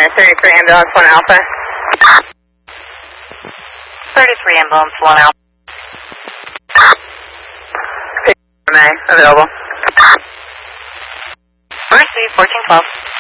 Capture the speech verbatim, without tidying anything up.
thirty-three ambulance one alpha. thirty-three ambulance one alpha. May available. Mercy fourteen twelve.